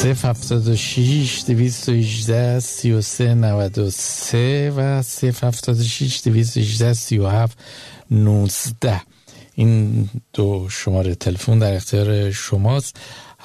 076 218 33 93 و 076 218 37 19. این دو شماره تلفن در اختیار شماست.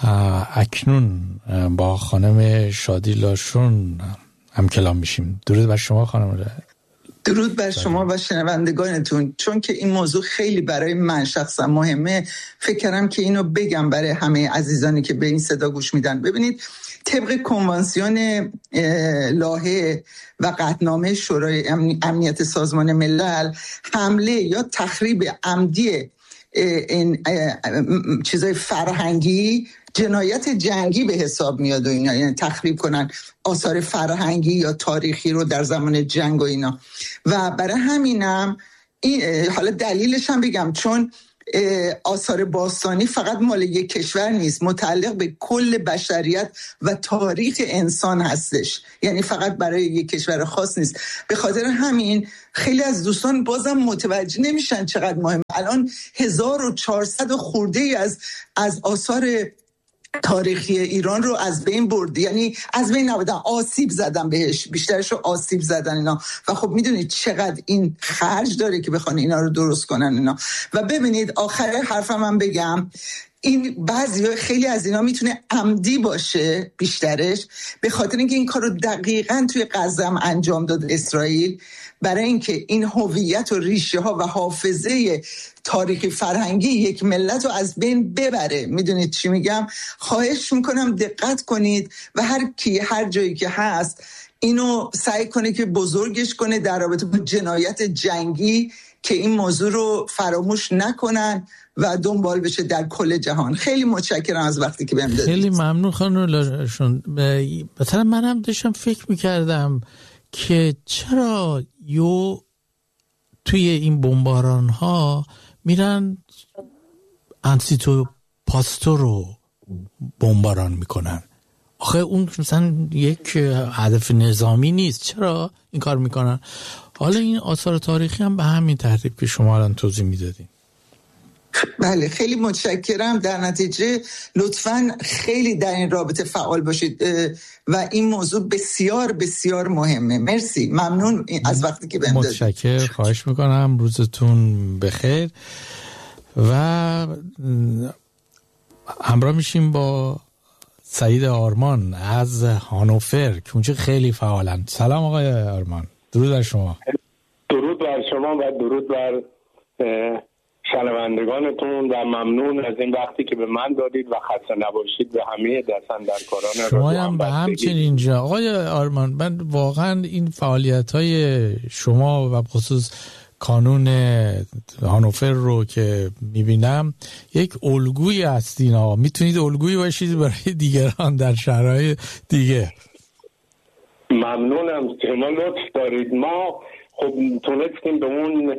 اکنون با خانم شادی لاشون هم کلام میشیم. درود بر شما خانم. درود بر شما و شنوندگانتون. چون که این موضوع خیلی برای من شخصا مهمه، فکر کردم که اینو بگم برای همه عزیزانی که به این صدا گوش میدن. ببینید، طبق کنوانسیون لاهه و قطعنامه شورای امنیت سازمان ملل، حمله یا تخریب عمدی این چیزای فرهنگی جنایت جنگی به حساب میاد و اینا، یعنی تخریب کنن آثار فرهنگی یا تاریخی رو در زمان جنگ و اینا. و برای همینم حالا دلیلش هم بگم، چون آثار باستانی فقط مال یک کشور نیست، متعلق به کل بشریت و تاریخ انسان هستش، یعنی فقط برای یک کشور خاص نیست. به خاطر همین خیلی از دوستان بازم متوجه نمیشن چقدر مهمه. الان 1400 خورده از آثار تاریخی ایران رو از بین برد، یعنی از بین نبودن، آسیب زدن بهش، بیشترش رو آسیب زدن اینا. و خب میدونید چقدر این خرج داره که بخوان اینا رو درست کنن اینا. و ببینید آخر حرفم هم بگم، این خیلی از اینا میتونه عمدی باشه بیشترش، به خاطر اینکه این کار رو دقیقاً توی غزه هم انجام داد اسرائیل، برای اینکه این هویت و ریشه ها و حافظه تاریخی فرهنگی یک ملت رو از بین ببره. میدونید چی میگم؟ خواهش میکنم دقت کنید و هر جایی که هست اینو سعی کنه که بزرگش کنه در رابطه با جنایت جنگی، که این موضوع رو فراموش نکنن و دنبال بشه در کل جهان. خیلی متشکرم از وقتی که بهم دادید. خیلی ممنون خانم لاشون. مثلا منم داشتم فکر میکردم که چرا توی این بمباران ها میرن انسیتو پاستو رو بمباران میکنن. آخه اون مثلا یک هدف نظامی نیست، چرا این کار میکنن؟ حالا این آثار تاریخی هم به همین ترتیب که شما الان توضیح میدادین. بله خیلی متشکرم. در نتیجه لطفاً خیلی در این رابطه فعال باشید و این موضوع بسیار بسیار مهمه. مرسی، ممنون از وقتی که بهم دادید. متشکرم، خواهش میکنم. روزتون بخیر. و همراه میشیم با سعید آرمان از هانوفر که اونجا خیلی فعالن. سلام آقای آرمان، درود بر شما. درود بر شما و درود بر شنوندگانتون و ممنون از این وقتی که به من دادید و خسته نباشید به همه دستاندرکاران. شما هم به همچنین اینجا. آقای آرمان، من واقعا این فعالیت‌های شما و خصوص کانون هانوفر رو که میبینم یک الگویی هستین. آقا میتونید الگویی باشید برای دیگران در شهرهای دیگه. ممنونم، شما لطف دارید. ما خب تونستیم به اون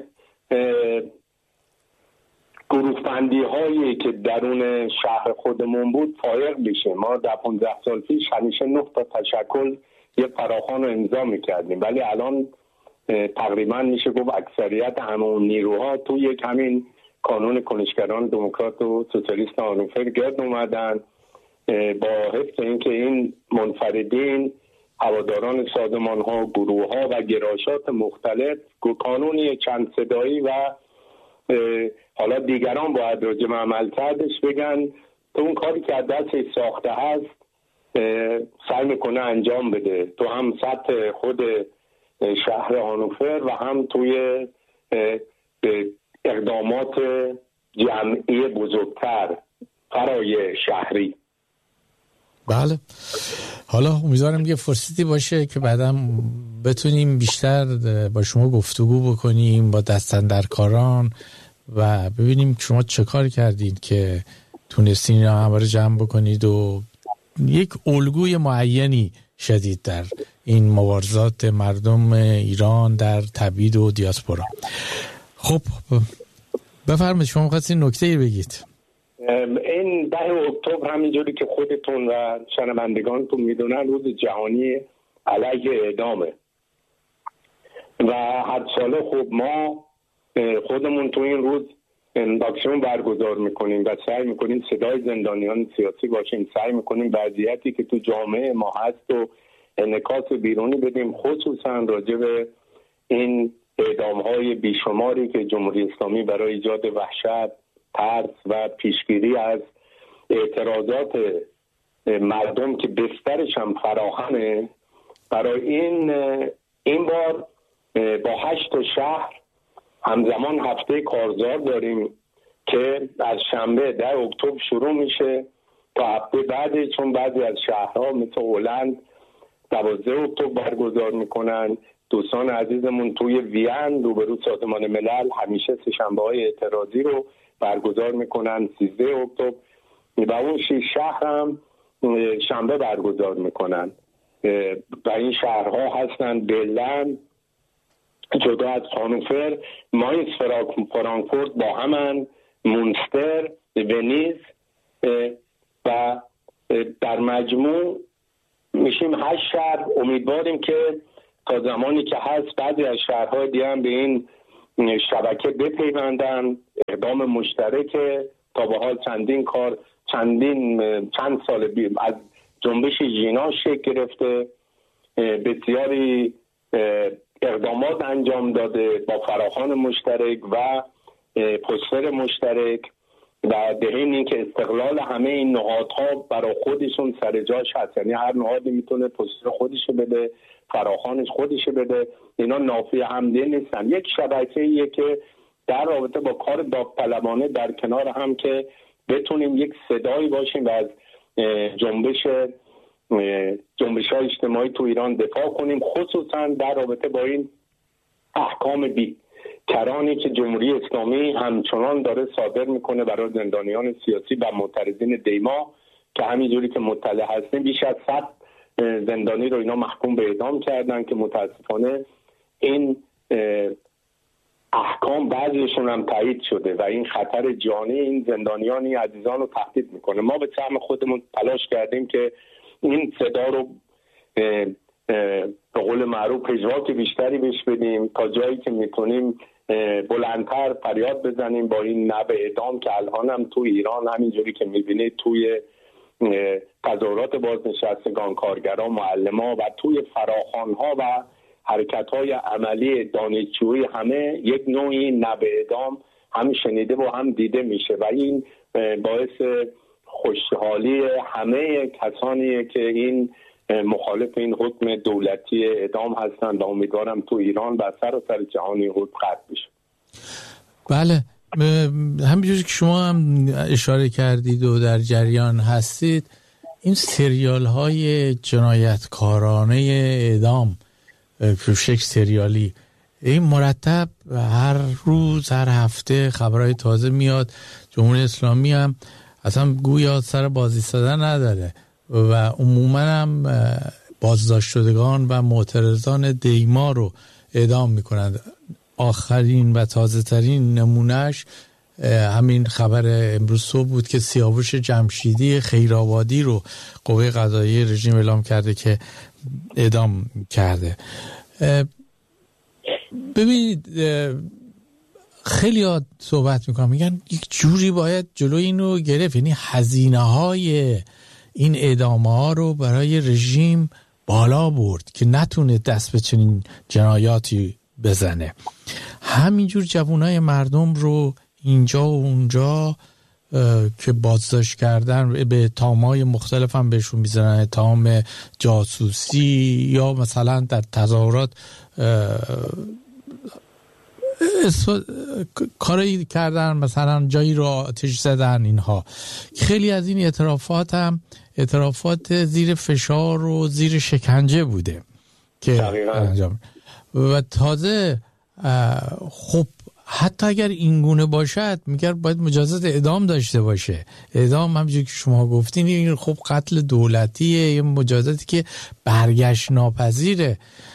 گروه‌بندی هایی که درون شهر خودمون بود فائق بشیم. ما در 15 سال پیش همیشه 9 تا تشکل یه فراخوان رو امضا میکردیم، ولی الان تقریبا میشه گفت اکثریت همون نیروها تو یک همین کانون کنشگران دموکرات و سوسیالیست هانوفر گرد اومدن با حفظ اینکه این منفردین، هواداران سازمان ها، گروه ها و گرایشات مختلف کانونی چند صدایی و حالا دیگران باید راجع به عملکردش بگن، تو اون کاری که از دستش ساخته هست سعی میکنه انجام بده، تو هم سطح خود شهر هانوفر و هم توی اقدامات جمعی بزرگتر فرای شهری. بله، حالا امیدوارم یه فرصتی باشه که بعدم بتونیم بیشتر با شما گفتگو بکنیم با دستاندرکاران و ببینیم شما چه کار کردید که تونستین اینا همه رو جمع بکنید و یک الگوی معینی شدید در این مبارزات مردم ایران در تبعید و دیاسپورا. خب بفرمایید، شما خواستین نکته‌ای بگید. این 10 اکتبر همینجوری که خودتون و شنوندگانتون میدونن روز جهانی علیه اعدامه و هر ساله خب ما خودمون تو این روز اکسیون برگزار میکنیم و سعی میکنیم صدای زندانیان سیاسی باشیم، سعی میکنیم وضعیتی که تو جامعه ما هست و انعکاس بیرونی بدیم، خصوصا راجع به این اعدام‌های بیشماری که جمهوری اسلامی برای ایجاد وحشت، ترس و پیشگیری از اعتراضات مردم که بسترش هم فراهمه، برای این بار با 8 شهر همزمان هفته کارزار داریم که از شنبه 10 اکتبر شروع میشه تا هفته بعد، چون بعضی از شهرها مثل هلند 12 اکتبر برگزار میکنن. دوستان عزیزمون توی وین روبرو سازمان ملل همیشه سه‌شنبه‌های اعتراضی رو برگزار میکنن 13 اکتبر و اون 6 شهر هم شنبه برگزار میکنن و این شهرها هستن برلین، جدا از هانوفر، ماینز، فرانکفورت با همن، مونستر، ونیز و در مجموع میشیم 8 شهر. امیدواریم که تا زمانی که هست بعضی از شهرهای دیگه هم به این شبکه بپیوندن. اقدام مشترک تا به حال چند سال از جنبش ژینا شکل گرفته، بسیاری اقدامات انجام داده با فراخوان مشترک و پوستر مشترک و به این که استقلال همه این نهادها برای خودشون سر جاش هست، یعنی هر نهادی میتونه پوستر خودش بده، فراخوانش خودش بده، اینا نافی همدیگه نیستن. یک شبکه‌ایه که در رابطه با کار داوطلبانه در کنار هم که بتونیم یک صدایی باشیم و از جنبش‌های اجتماعی تو ایران دفاع کنیم، خصوصا در رابطه با این احکام بیکرانی که جمهوری اسلامی همچنان داره صادر میکنه برای زندانیان سیاسی و معترضین دیما که همینجوری که مطلع هستیم بیش از 100 زندانی رو اینا محکوم به اعدام کردن که متاسفانه این احکام بعضیشون هم تایید شده و این خطر جانی این زندانیانی عزیزان رو تهدید میکنه. ما به سهم خودمون تلاش کردیم که این صدا رو به قول معروف پژواک بیشتری بهش بدیم تا جایی که میتونیم بلندتر فریاد بزنیم با این نوع اعدام که الان هم تو ایران همینجوری که میبینید توی تظاهرات بازنشستگان، کارگران، معلمان و توی فراخوان‌ها و حرکت‌های عملی دانشجویی همه یک نوعی نوع اعدام هم شنیده و هم دیده میشه و این باعث خوشحالی همه کسانی که این مخالف این حکم دولتی اعدام هستند و امیدوارم تو ایران و سراسر جهان این حکم قطع بشه. بله، همینجوری که شما هم اشاره کردید و در جریان هستید، این سریال های جنایتکارانه اعدام به شکل سریالی این مرتب هر روز هر هفته خبرهای تازه میاد. جمهوری اسلامی هم اصلا گویا سر بازی ایستادن نداره و عموما هم بازداشت شدگان و معترضان دیما رو اعدام میکنند. آخرین و تازه ترین نمونهش همین خبر امروز صبح بود که سیاوش جمشیدی خیرآبادی رو قوه قضاییه رژیم اعلام کرده که اعدام کرده. ببینید خیلی ها صحبت میکنن، میگن یک جوری باید جلوی اینو گرفت، یعنی هزینه های این اعدام ها رو برای رژیم بالا برد که نتونه دست به چنین جنایاتی بزنه. همینجور جوانای مردم رو اینجا و اونجا که بازداشت کردن به تامهای مختلف هم بهشون میزنن، تام جاسوسی یا مثلا در تظاهرات کاری کردن، مثلا جایی رو آتش زدن. اینها خیلی از این اعترافات هم اعترافات زیر فشار و زیر شکنجه بوده که انجام. و تازه خب حتی اگر اینگونه باشد میگه باید مجازات اعدام داشته باشه. اعدام همونجوری که شما گفتین این خب قتل دولتیه، یه مجازاتی که برگشت ناپذیره.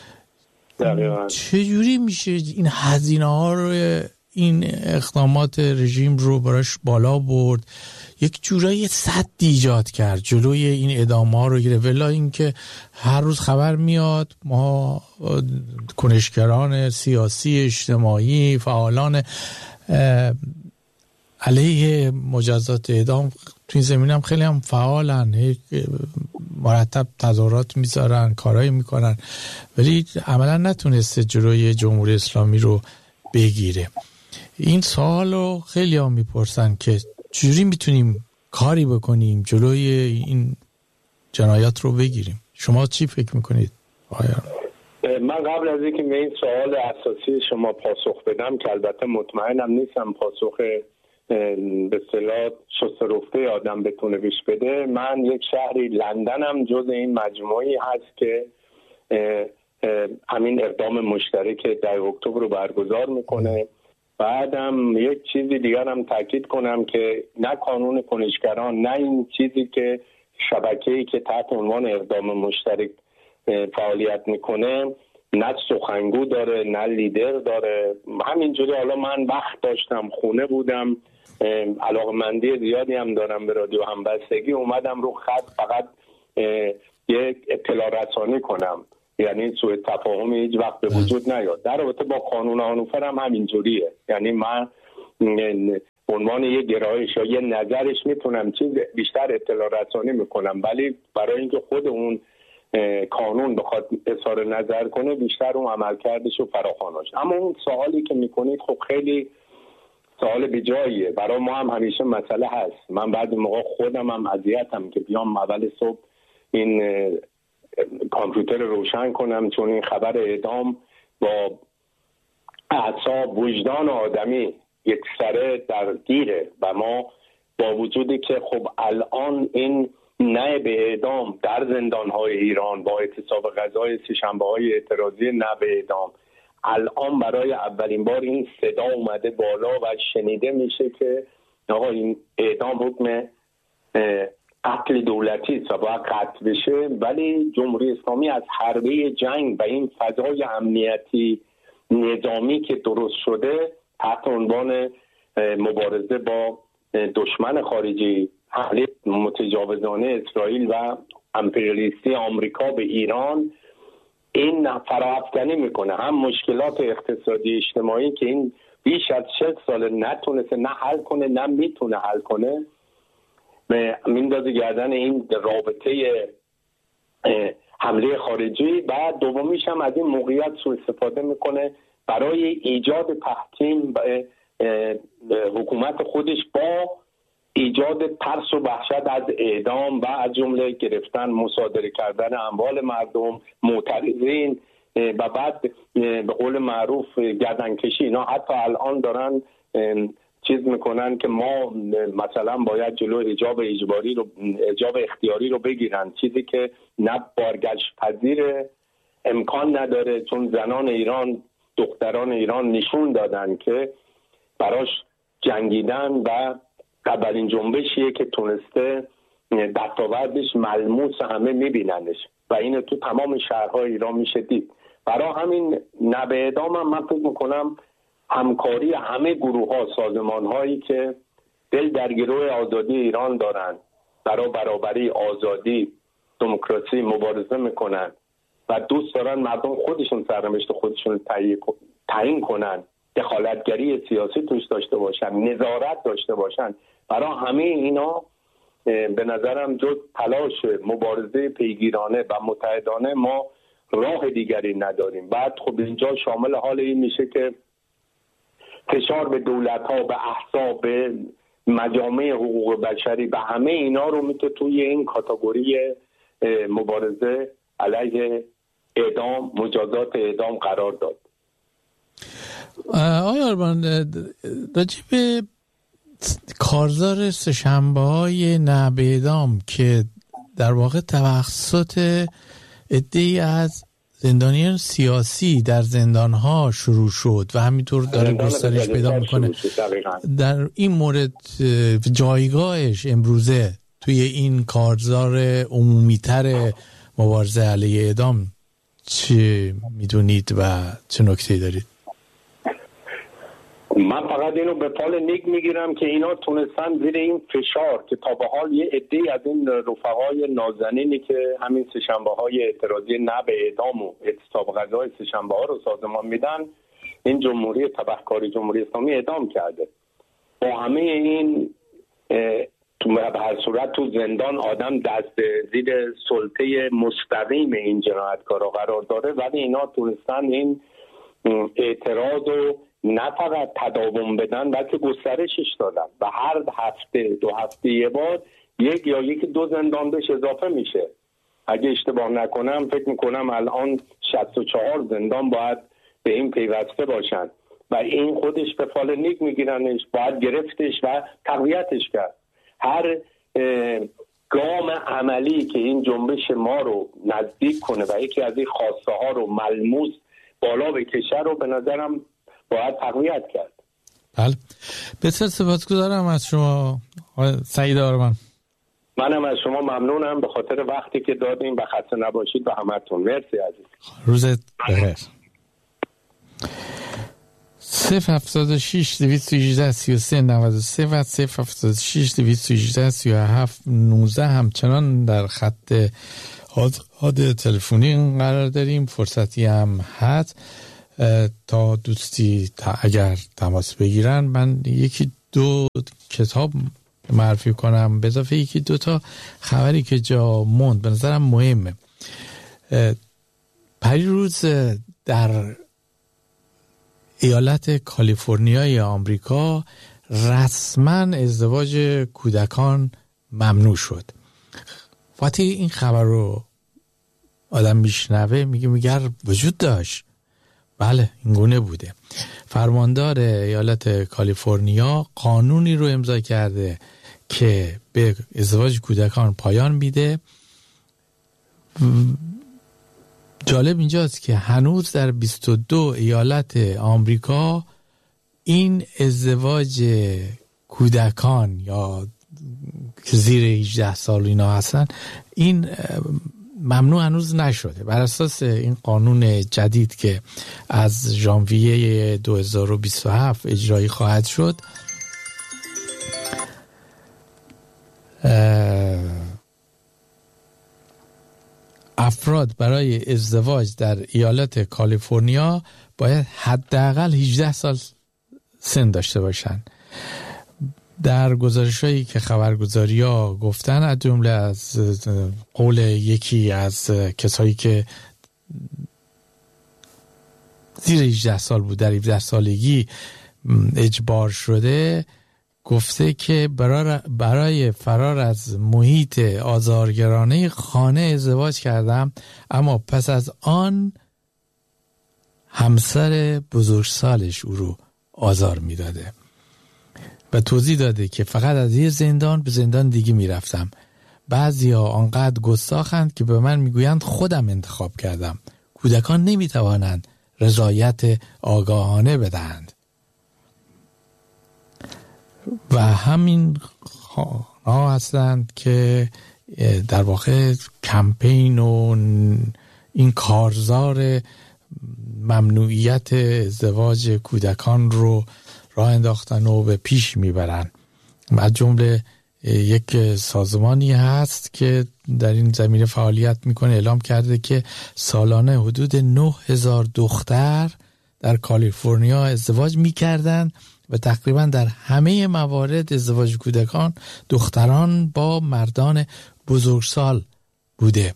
چجوری میشه این هزینه ها رو، این اقدامات رژیم رو براش بالا برد، یک جورایی سد ایجاد کرد جلوی این اعدام ها رو گیره؟ ولی اینکه هر روز خبر میاد ما کنشگران سیاسی، اجتماعی، فعالان علیه مجازات اعدام تو این زمین هم خیلی هم فعالن، مرتب تظاهرات میذارن، کارایی میکنن، ولی عملا نتونسته جلوی جمهوری اسلامی رو بگیره. این سوال رو خیلی هم میپرسن که چجوری میتونیم کاری بکنیم جلوی این جنایات رو بگیریم. شما چی فکر میکنید آیا؟ من قبل از اینکه به این سوال اساسی شما پاسخ بدم که البته مطمئنم نیستم پاسخ به اصطلاح شسته رفته آدم بتونه بیش بده، من یک شهری لندنم جز این مجموعی هست که همین اقدام مشترک 10 اکتبر رو برگزار میکنه. بعدم یک چیزی دیگر هم تاکید کنم که نه قانون کنشگران، نه این چیزی که شبکه‌ای که تحت عنوان اقدام مشترک فعالیت میکنه نه سخنگو داره نه لیدر داره. همینجوری حالا من وقت داشتم، خونه بودم، علاقمندی زیادی هم دارم به رادیو همبستگی، اومدم رو خط فقط یک اطلاع رسانی کنم، یعنی سوء تفاهمی هیچ وقت به وجود نیاد. در رابطه با قانون هانوفر هم همینجوریه، یعنی من عنوان یه گرایش یا یه نظرش میتونم چیز بیشتر اطلاع رسانی میکنم، ولی برای اینکه خود اون قانون بخواد اظهار نظر کنه بیشتر اون عملکردش و فراخواناش. اما اون سوالی که میکنید خب خیلی سوال بیجاییه، برای ما هم همیشه مسئله هست. من بعضی موقع خودم هم اذیتم که بیام اول صبح این کامپیوتر روشن کنم، چون این خبر اعدام با اعصاب وجدان آدمی یک سره درگیره و ما با وجودی که خب الان این نه به اعدام در زندان‌های ایران با اعتصاب غذای سه‌شنبه‌های اعتراضی نه به اعدام، الان برای اولین بار این صدا اومده بالا و شنیده میشه که آقا این اعدام حکم قتل دولتی است و باید قطع بشه، ولی جمهوری اسلامی از حربه جنگ و این فضای امنیتی نظامی که درست شده تحت عنوان مبارزه با دشمن خارجی، حمله متجاوزانه اسرائیل و امپریالیستی آمریکا به ایران، این فراافکنی میکنه هم مشکلات اقتصادی اجتماعی که این بیش از 60 سال نتونسته نه حل کنه نه میتونه حل کنه، میندازه گردن این رابطه حمله خارجی، و دومیش هم از این موقعیت سوء استفاده میکنه برای ایجاد تحکیم حکومت خودش با ایجاد ترس و وحشت از اعدام و از جمله گرفتن مصادره کردن اموال مردم، معترضین و بعد به قول معروف گردنکشی. اینا حتی الان دارن چیز میکنن که ما مثلا باید جلو حجاب اجباری رو، حجاب اختیاری رو بگیرن، چیزی که نه بارگشت پذیر، امکان نداره، چون زنان ایران، دختران ایران نشون دادن که براش جنگیدن و اولین جنبشیه که تونسته دستاوردش ملموس همه میبیننش و اینو تو تمام شهرهای ایران میشه دید. برای همین نه به اعدام هم من فکر میکنم همکاری همه گروه ها، سازمان هایی که دل در گروه آزادی ایران دارن، برای برابری، آزادی، دموکراسی مبارزه میکنن و دوست دارن مردم خودشون سرنوشت خودشون تعیین کنن، دخالتگری سیاسی توش داشته باشن، نظارت داشته باشن. برای همه اینا به نظرم جز تلاش مبارزه پیگیرانه و متحدانه ما راه دیگری نداریم. بعد خب اینجا شامل حال این میشه که فشار به دولت‌ها، به احزاب، به مجامع حقوق بشری و همه اینا رو میتونه توی این کاتگوری مبارزه علیه اعدام، مجازات اعدام قرار داد. آقای آرمان، راجع به کارزار سه‌شنبه‌های نه به اعدام که در واقع توسط عده‌ای از زندانیان سیاسی در زندان‌ها شروع شد و همینطور داره گسترش پیدا میکنه، در این مورد جایگاهش امروزه توی این کارزار عمومی‌تر مبارزه علیه اعدام چه میدونید و چه نکته‌ای دارید؟ من فقط اینو به پال نیک میگیرم که اینا تونستن زیر این فشار که تا به حال یه عده‌ای از این رفقای نازنینی که همین سه‌شنبه‌های اعتراضی نه به اعدام و اعتصاب غذای سه‌شنبه‌ها رو سازمان میدن، این جمهوری تبهکار جمهوری اسلامی اعدام کرده. با همه این تو هر صورت تو زندان آدم دست زیر سلطه مستقیم این جنایتکارا قرار داره، ولی اینا تونستن این اعتراض رو نه فقط تداوم بدن بلکه گسترشش دادن و هر هفته 2 هفته یه بار یک یا یکی 2 زندان بهش اضافه میشه. اگه اشتباه نکنم فکر میکنم الان 64 زندان باید به این پیوسته باشن و این خودش به فال نیک میگیرنش، باید گرفتش و تقویتش کرد. هر گام عملی که این جنبش ما رو نزدیک کنه و یکی از این خواسته ها رو ملموس بالا بکشه رو به نظرم باید تقویت کرد. بله، بسیار سپاسگزارم از شما سعید آرمان. منم از شما ممنونم به خاطر وقتی که دادیم و خسته نباشید و همتون. مرسی عزیز. روزت بخیر. 076 218 33 93 و 076 218 37 19 همچنان در خط حاد تلفنی قرار داریم. فرصتی هم هست تا دوستی اگر تماس بگیرن من 1-2 کتاب معرفی کنم به اضافه 1-2 تا خبری که جا موند به نظرم مهمه. پریروز در ایالت کالیفرنیای آمریکا رسما ازدواج کودکان ممنوع شد. وقتی این خبر رو آدم میشنوه میگه وجود داشت. بله، این گونه بوده. فرماندار ایالت کالیفرنیا قانونی رو امضا کرده که به ازدواج کودکان پایان میده. جالب اینجاست که هنوز در 22 ایالت آمریکا این ازدواج کودکان یا زیر 18 سال اینا هستن این ممنوع هنوز نشده. بر اساس این قانون جدید که از ژانویه 2027 اجرایی خواهد شد، افراد برای ازدواج در ایالت کالیفرنیا باید حداقل 18 سال سن داشته باشن. در گزارش‌هایی که خبرگزاری‌ها گفتن، از جمله از قول یکی از کسایی که زیر 18 سال بود، در 17 سالگی اجبار شده، گفته که برای فرار از محیط آزارگرانه خانه ازدواج کردم، اما پس از آن همسر بزرگسالش او رو آزار میداده و توضیح داده که فقط از یه زندان به زندان دیگه میرفتم. بعضیا آنقدر گستاخند که به من میگویند خودم انتخاب کردم. کودکان نمیتوانند رضایت آگاهانه بدهند. و همین ها هستند که در واقع کمپین و این کارزار ممنوعیت ازدواج کودکان رو راه انداختن و به پیش میبرن. از جمله یک سازمانی هست که در این زمینه فعالیت میکنه، اعلام کرده که سالانه حدود 9000 دختر در کالیفرنیا ازدواج میکردن و تقریبا در همه موارد ازدواج کودکان دختران با مردان بزرگسال بوده.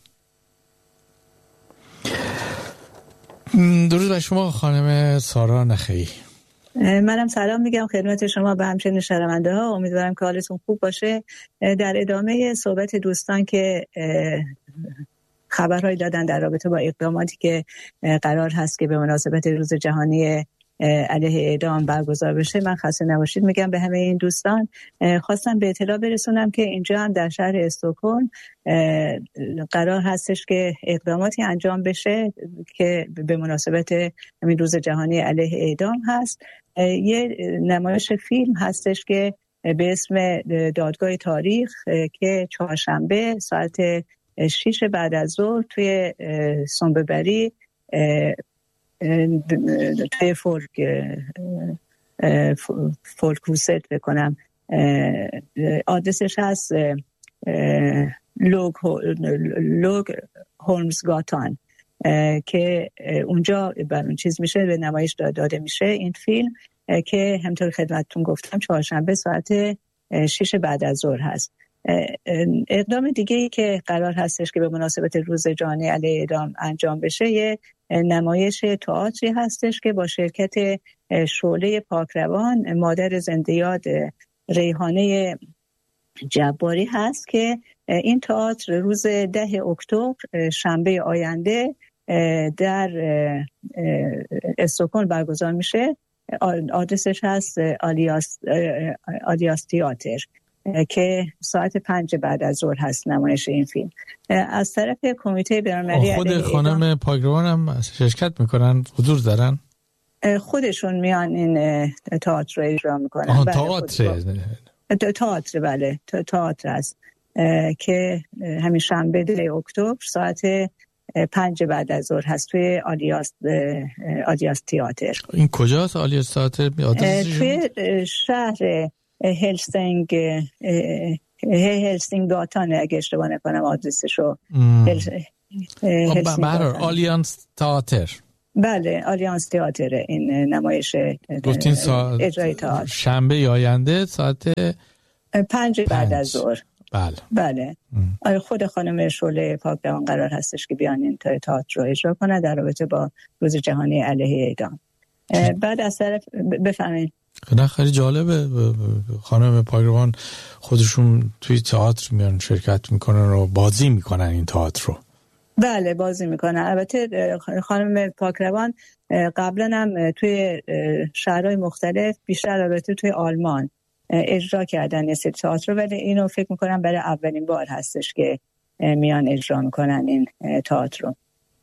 درود بر شما خانم سارا نخعی. منم سلام میگم خدمت شما و همچنین شنونده ها. امیدوارم که حالتون خوب باشه. در ادامه صحبت دوستان که خبرهایی دادن در رابطه با اقداماتی که قرار هست که به مناسبت روز جهانی علیه اعدام برگزار بشه، من خسته نباشید میگم به همه این دوستان. خواستم به اطلاع برسونم که اینجا هم در شهر استکهلم قرار هستش که اقداماتی انجام بشه که به مناسبت همین روز جهانی علیه اعدام هست. یه نمایش فیلم هستش که به اسم دادگاه تاریخ که چهارشنبه ساعت 6 بعد از ظهر توی سنببری توی فولکوست بکنم، آدرسش هست لوگ هولمزگاتان که اونجا بر اون چیز میشه، به نمایش داده میشه این فیلم. که همطور خدمتتون گفتم چهارشنبه ساعت 6 بعد از ظهر هست. اقدام دیگه‌ای که قرار هستش که به مناسبت روز جهانی علیه اعدام انجام بشه یه نمایش تئاتری هستش که با شرکت شعله پاکروان مادر زنده یاد ریحانه جباری هست که این تئاتر روز 10 اکتبر شنبه آینده در استکهلم برگزار میشه. آدرسش هست آلیاس تئاتر که ساعت 5 بعد از ظهر هست نمایش این فیلم. از طرف کمیته بین‌المللی خود خانم پاگروان هم شرکت میکنن، حضور دارن؟ خودشون میان این تئاتر رو اجرا میکنن. تئاتر بله تئاتر است که همین شنبه 10 اکتبر ساعت 5 بعد از ظهر هست توی آلیاس تئاتر. این کجاست آلیاس تئاتر؟ توی شهر هلسینگاتان اگه اشتباه نکنم آدرسشو. آلیانس تئاتر. بله آلیانس تئاتر. این نمایش اجرای تئاتر شنبه آینده ساعت 5 بعد از ظهر. بله. خود خانم شعله پاکروان قرار هستش که بیان این تئاتر رو اجرا کنه در رابطه با روز جهانی علیه اعدام. بعد از طرف بفهمین نه خیلی جالبه، خانم پاگروان خودشون توی تئاتر میان شرکت میکنن و بازی میکنن این تئاتر رو. بله بازی میکنن. البته خانم پاکروان قبلا هم توی شهرهای مختلف بیشتر البته توی آلمان اجرا کردن یه سری تئاتر رو، ولی اینو فکر میکنم برای اولین بار هستش که میان اجرا میکنن این تئاتر رو.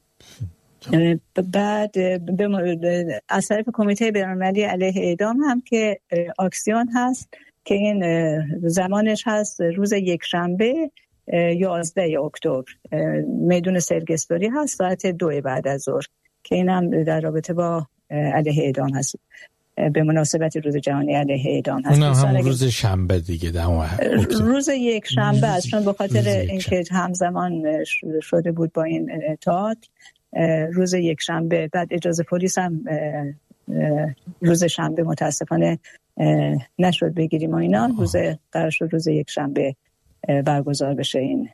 بعد از طرف کمیته بین‌المللی علیه اعدام هم که اکسیون هست که این زمانش هست روز یکشنبه 11 اکتبر میدون سرگستوری هست ساعت 2 بعد از ظهر که این هم در رابطه با علیه اعدام هست، به مناسبت روز جهانی علیه اعدام هست. هم روز شنبه دیگه روز یک شنبه است، چون به خاطر اینکه همزمان شده بود با این تئاتر روز یک شنبه. بعد اجازه پلیس هم روز شنبه متاسفانه نشد بگیریم و اینا. قرار شد روز یک شنبه برگزار بشه این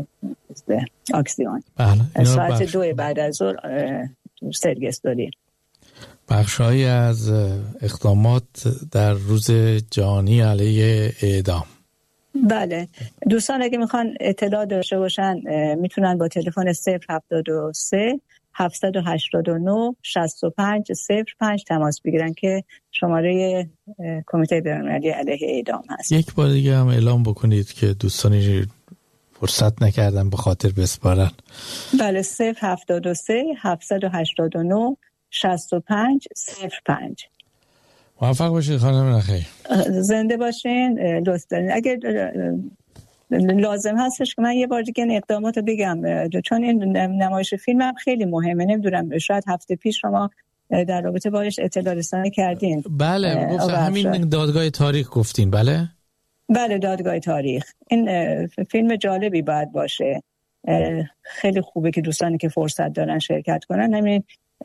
اکسیون ساعت 2 بعد از ظهر سرگستوری. بخشایی از اقدامات در روز جهانی علیه اعدام. بله دوستان اگه میخوان اطلاع داشته باشن میتونن با تلفن 073 789 65 05 تماس بگیرن که شماره کمیته بین‌المللی علیه اعدام هست. یک بار دیگه هم اعلام بکنید که دوستانی فرصت نکردن به خاطر بسپارن. بله 073 789 65 05. موفق باشید خانم نخی. زنده باشین. لطف دارین. اگه لازم هستش که من یه بار دیگه این اقدامات رو بگم، چون این نمایش فیلم هم خیلی مهمه. نمیدونم شاید هفته پیش شما در رابطه باهاش اطلاع رسانی کردین. بله گفتم همین دادگاه تاریخ گفتین. بله بله دادگاه تاریخ. این فیلم جالبی باید باشه. خیلی خوبه که دوستانی که فرصت دارن شرکت کنن. همین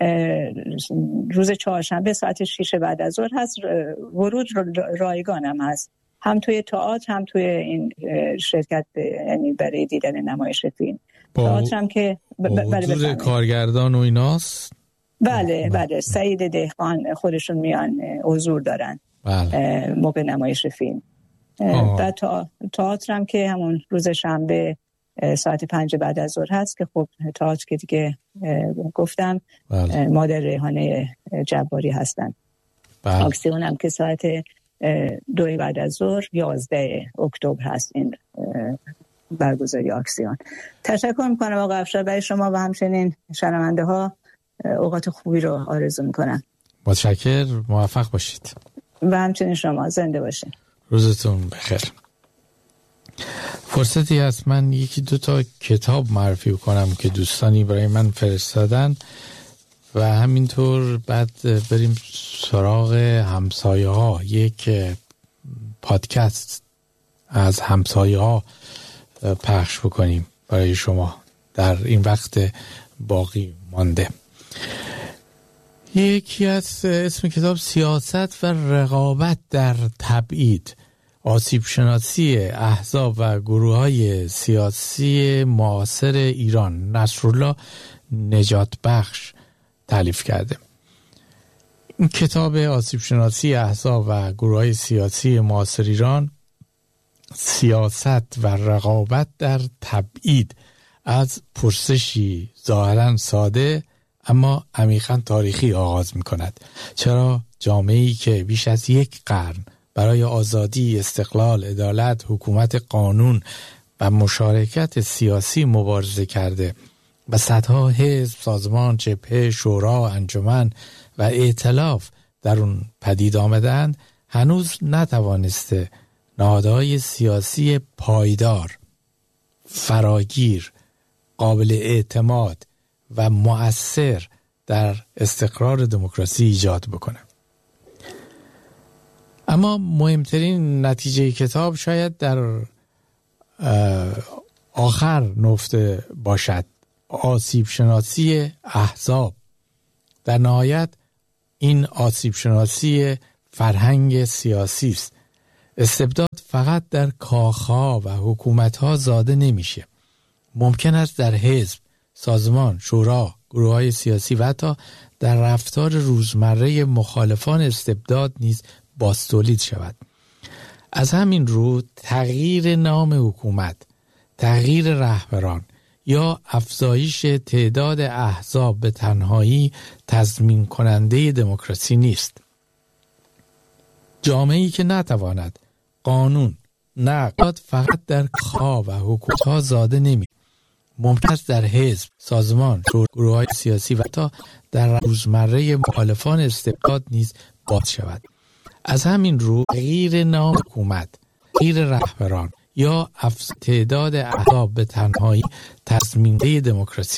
روز چهارشنبه ساعت 6 بعد از ظهر هست. ورود رایگان هم هست، هم توی تئاتر هم توی این شرکت، یعنی برای دیدن نمایش فیلم. تئاتر هم که حضور کارگردان و ایناست. بله سعید دهقان خودشون میان حضور دارن موقع نمایش فیلم. بعد تئاتر هم که همون روز شنبه ساعت 5 بعد از ظهر هست که خب تئاتر که دیگه گفتم مادر ریحانه جباری هستن. اکسیون هم که ساعت 2 بعد از ظهر 11 اکتبر هست این برگزاری اکسیون. تشکر میکنم آقا افشار برای شما و همچنین شنونده ها اوقات خوبی رو آرزو میکنم. متشکر، موفق باشید. و همچنین شما زنده باشید. روزتون بخیر. فرصتی هست من یکی دو تا کتاب معرفی کنم که دوستانی برای من فرستادن و همینطور بعد بریم سراغ همسایه ها. یک پادکست از همسایه ها پخش بکنیم برای شما در این وقت باقی مانده. یکی از اسم کتاب سیاست و رقابت در تبعید، آسیب شناسی احزاب و گروه‌های سیاسی معاصر ایران، نصرالله نجات بخش تالیف کرده. این کتاب آسیب شناسی احزاب و گروه‌های سیاسی معاصر ایران، سیاست و رقابت در تبعید، از پرسشی ظاهراً ساده اما عمیقاً تاریخی آغاز می‌کند. چرا جامعه‌ای که بیش از یک قرن برای آزادی، استقلال، عدالت، حکومت قانون و مشارکت سیاسی مبارزه کرده و صدها حزب، سازمان، جبهه، شورا، انجمن و ائتلاف در اون پدید آمدند، هنوز نتوانسته نهادهای سیاسی پایدار، فراگیر، قابل اعتماد و مؤثر در استقرار دموکراسی ایجاد بکنه. اما مهمترین نتیجه کتاب شاید در آخر نفته باشد: آسیب شناسی احزاب. در نهایت این آسیب شناسی فرهنگ سیاسی است. استبداد فقط در کاخها و حکومتها زاده نمیشه. ممکن است در حزب، سازمان، شورا، گروه‌های سیاسی و حتی در رفتار روزمره مخالفان استبداد نیز بازتولید شود. از همین رو تغییر نام حکومت، تغییر رهبران یا افزایش تعداد احزاب به تنهایی تضمین کننده دموکراسی نیست. جامعه‌ای که نتواند قانون، نقد فقط در کاخ و حکومت‌ها زاده نمی. ممکن است در حزب، سازمان، گروه‌های سیاسی و حتی در روزمره مخالفان استبداد نیز باز شود. از همین رو تغییر نام حکومت، تغییر رهبران یا تعداد احزاب به تنهایی تضمین‌دهنده دموکراسی